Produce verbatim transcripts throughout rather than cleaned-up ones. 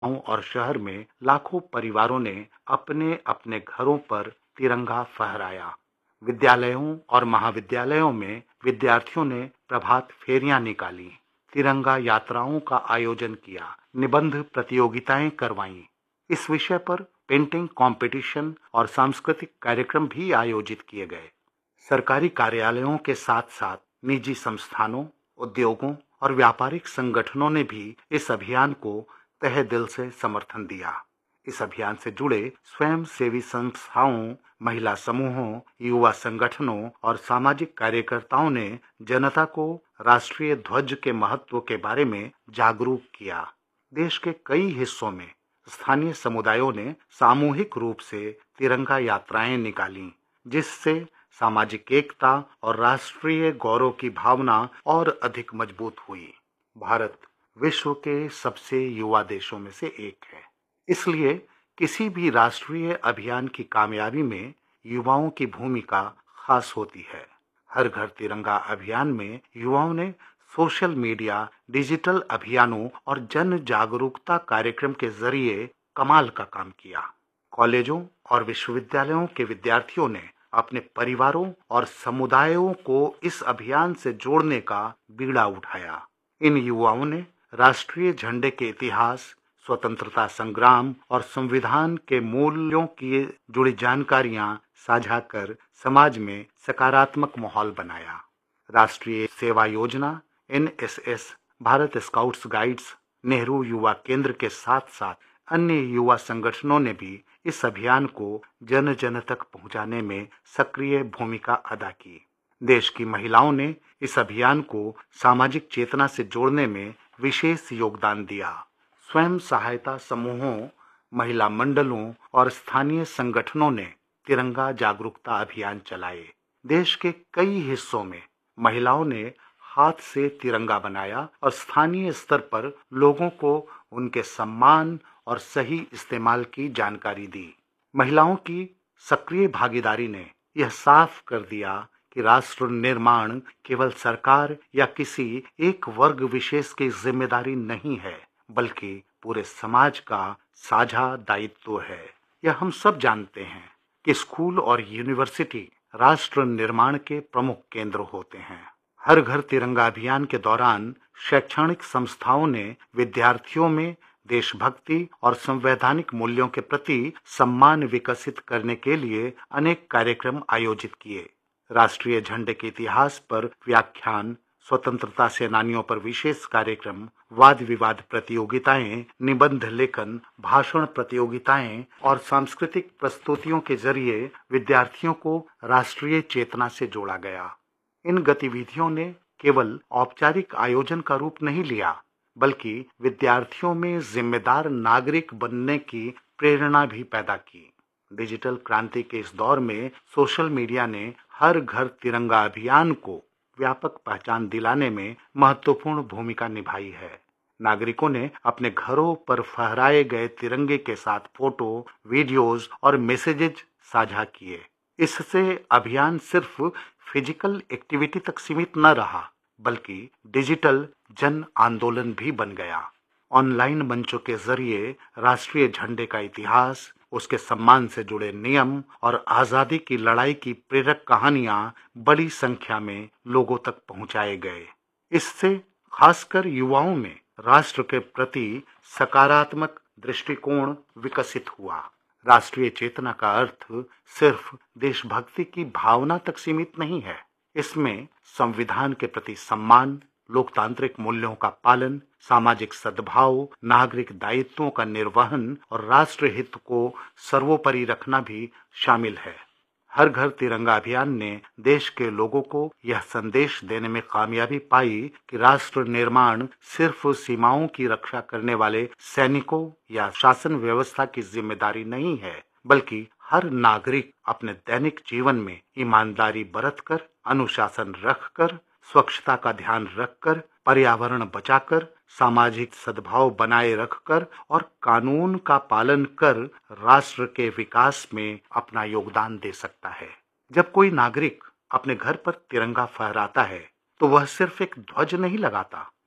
गांव और शहर में लाखों परिवारों ने अपने अपने घरों पर तिरंगा फहराया। विद्यालयों और महाविद्यालयों में विद्यार्थियों ने प्रभात फेरियां निकाली, तिरंगा यात्राओं का आयोजन किया, निबंध प्रतियोगिताएं करवाईं। इस विषय पर पेंटिंग कंपटीशन और सांस्कृतिक कार्यक्रम भी आयोजित किए गए। सरकारी कार्यालयों के साथ साथ निजी संस्थानों, उद्योगों और व्यापारिक संगठनों ने भी इस अभियान को तहे दिल से समर्थन दिया। इस अभियान से जुड़े स्वयं सेवी संस्थाओं, महिला समूहों, युवा संगठनों और सामाजिक कार्यकर्ताओं ने जनता को राष्ट्रीय ध्वज के महत्व के बारे में जागरूक किया। देश के कई हिस्सों में स्थानीय समुदायों ने सामूहिक रूप से तिरंगा यात्राएं निकाली, जिससे सामाजिक एकता और राष्ट्रीय गौरव की भावना और अधिक मजबूत हुई। भारत विश्व के सबसे युवा देशों में से एक है, इसलिए किसी भी राष्ट्रीय अभियान की कामयाबी में युवाओं की भूमिका खास होती है। हर घर तिरंगा अभियान में युवाओं ने सोशल मीडिया, डिजिटल अभियानों और जन जागरूकता कार्यक्रम के जरिए कमाल का काम किया। कॉलेजों और विश्वविद्यालयों के विद्यार्थियों ने अपने परिवारों और समुदायों को इस अभियान से जोड़ने का बीड़ा उठाया। इन युवाओं ने राष्ट्रीय झंडे के इतिहास, स्वतंत्रता संग्राम और संविधान के मूल्यों की जुड़ी जानकारियां साझा कर समाज में सकारात्मक माहौल बनाया। राष्ट्रीय सेवा योजना, N S S, Bharat scouts guides, Nehru युवा केंद्र के साथ साथ अन्य युवा संगठनों ने भी इस अभियान को जन जन तक पहुंचाने में सक्रिय भूमिका अदा की। देश की महिलाओं ने इस अभियान को सामाजिक चेतना से जोड़ने में विशेष योगदान दिया। स्वयं सहायता समूहों, महिला मंडलों और स्थानीय संगठनों ने तिरंगा जागरूकता अभियान चलाए। देश के कई हिस्सों में महिलाओं ने हाथ से तिरंगा बनाया और स्थानीय स्तर पर लोगों को उनके सम्मान और सही इस्तेमाल की जानकारी दी। महिलाओं की सक्रिय भागीदारी ने यह साफ कर दिया कि राष्ट्र निर्माण केवल सरकार या किसी एक वर्ग विशेष की जिम्मेदारी नहीं है, बल्कि पूरे समाज का साझा दायित्व है। यह हम सब जानते हैं कि स्कूल और यूनिवर्सिटी राष्ट्र निर्माण के प्रमुख केंद्र होते हैं। हर घर तिरंगा अभियान के दौरान शैक्षणिक संस्थाओं ने विद्यार्थियों में देशभक्ति और संवैधानिक मूल्यों के प्रति सम्मान विकसित करने के लिए अनेक कार्यक्रम आयोजित किए। राष्ट्रीय झंडे के इतिहास पर व्याख्यान, स्वतंत्रता सेनानियों पर विशेष कार्यक्रम, वाद विवाद प्रतियोगिताएं, निबंध लेखन, भाषण प्रतियोगिताएं और सांस्कृतिक प्रस्तुतियों के जरिए विद्यार्थियों को राष्ट्रीय चेतना से जोड़ा गया। इन गतिविधियों ने केवल औपचारिक आयोजन का रूप नहीं लिया, बल्कि विद्यार्थियों में जिम्मेदार नागरिक बनने की प्रेरणा भी पैदा की। डिजिटल क्रांति के इस दौर में सोशल मीडिया ने हर घर तिरंगा अभियान को व्यापक पहचान दिलाने में महत्वपूर्ण भूमिका निभाई है। नागरिकों ने अपने घरों पर फहराए गए तिरंगे के साथ फोटो, वीडियोस और मैसेजेज साझा किए। इससे अभियान सिर्फ फिजिकल एक्टिविटी तक सीमित न रहा, बल्कि डिजिटल जन आंदोलन भी बन गया। ऑनलाइन मंचों के जरिए राष्ट्रीय झंडे का इतिहास, उसके सम्मान से जुड़े नियम और आजादी की लड़ाई की प्रेरक कहानियां बड़ी संख्या में लोगों तक पहुंचाए गए। इससे खासकर युवाओं में राष्ट्र के प्रति सकारात्मक दृष्टिकोण विकसित हुआ। राष्ट्रीय चेतना का अर्थ सिर्फ देशभक्ति की भावना तक सीमित नहीं है। इसमें संविधान के प्रति सम्मान, लोकतांत्रिक मूल्यों का पालन, सामाजिक सद्भाव, नागरिक दायित्वों का निर्वहन और राष्ट्र हित को सर्वोपरि रखना भी शामिल है। हर घर तिरंगा अभियान ने देश के लोगों को यह संदेश देने में कामयाबी पाई कि राष्ट्र निर्माण सिर्फ सीमाओं की रक्षा करने वाले सैनिकों या शासन व्यवस्था की जिम्मेदारी नहीं है, बल्कि हर नागरिक अपने दैनिक जीवन में ईमानदारी बरतकर, अनुशासन रखकर, स्वच्छता का ध्यान रखकर, पर्यावरण बचाकर, सामाजिक सद्भाव बनाए रखकर और कानून का पालन कर राष्ट्र के विकास में अपना योगदान दे सकता है। जब कोई नागरिक अपने घर पर तिरंगा फहराता है, तो वह सिर्फ एक ध्वज नहीं लगाता,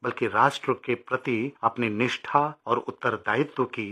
बल्कि राष्ट्र के प्रति अपनी निष्ठा और उत्तरदायित्व की